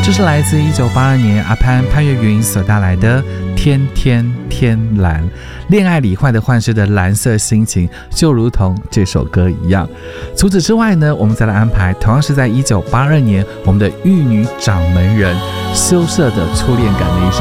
这是来自1982年阿潘越云所带来的天天天蓝，恋爱里患得患失的蓝色心情，就如同这首歌一样。除此之外呢，我们再来安排同样是在1982年我们的玉女掌门人羞涩的初恋感的一首